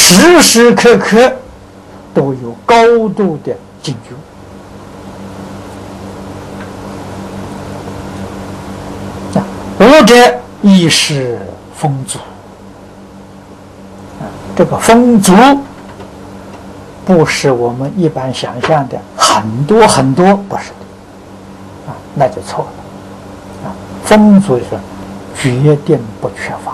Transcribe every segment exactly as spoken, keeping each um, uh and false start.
时时刻刻都有高度的警觉。五者亦是丰足。这个丰足不是我们一般想象的很多很多，不是的，啊，那就错了。啊，丰足是决定不缺乏。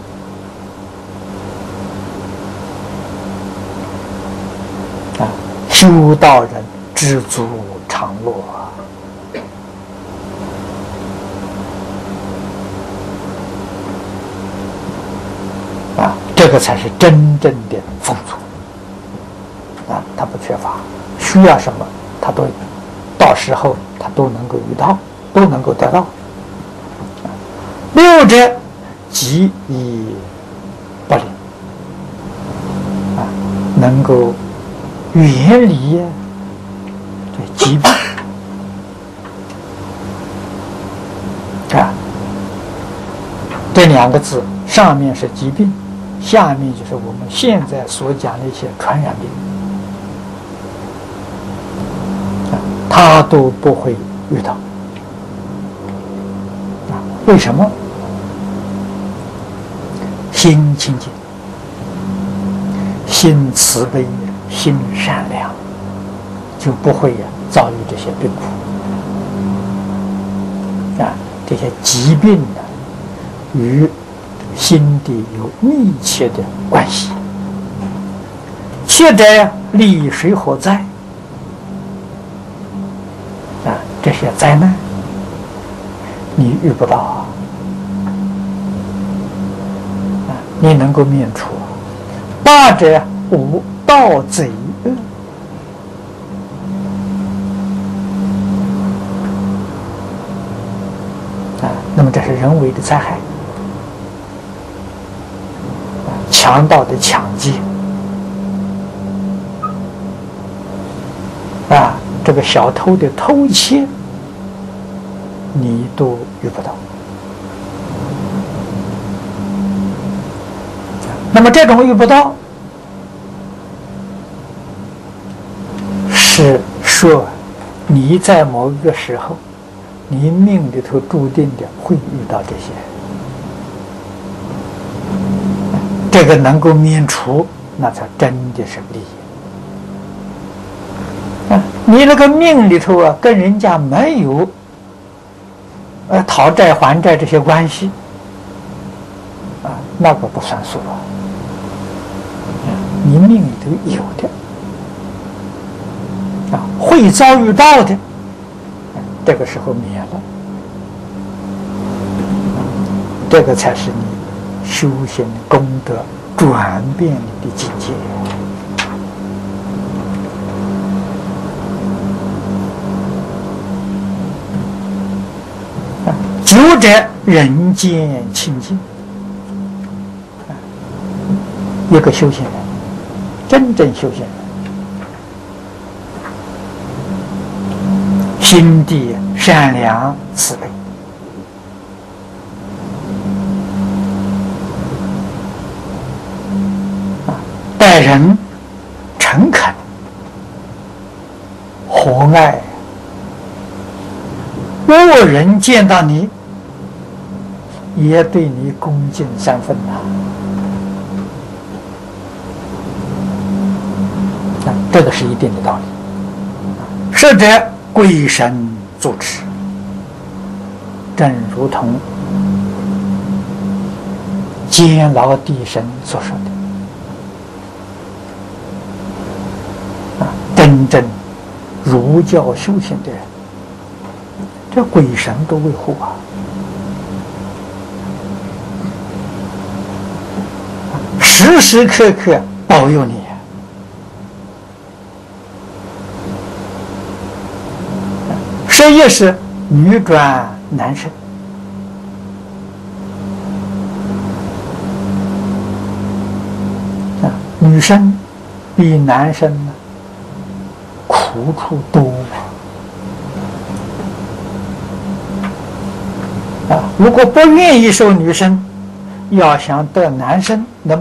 啊，修道人知足常乐。啊，这个才是真正的丰足。啊，他不缺乏，需要什么他都到时候他都能够遇到，都能够得到。六者即以不灵。啊，能够远离这疾病。啊，这两个字上面是疾病，下面就是我们现在所讲的一些传染病。他都不会遇到。啊，为什么？心清净，心慈悲，心善良，就不会呀遭遇这些病苦。啊，这些疾病呢，与心地有密切的关系。切者利水火灾。啊，这些灾难你遇不到啊，啊，你能够免除。八者无盗贼恶。啊，那么这是人为的灾害，啊，强盗的抢劫，啊，这个小偷的偷窃，你都遇不到。那么这种遇不到，是说你在某一个时候，你命里头注定的会遇到这些，这个能够免除，那才真的是利益。你那个命里头啊，跟人家没有呃讨债还债这些关系啊，那个不算数啊。你命里头有的啊，会遭遇到的，这个时候免了，这个才是你修行功德转变你的境界。九者人间清净。一个修行人，真正修行人，心地善良慈悲，待人诚恳和蔼，恶人见到你也对你恭敬三分呐、啊，这个是一定的道理。摄者贵神住持，正如同监牢地神所说的，啊，真正儒教修行的人，这鬼神都维护啊。时时刻刻保佑你。这也是女转男生，啊，女生比男生呢苦处多啊！如果不愿意受女生，要想得男生能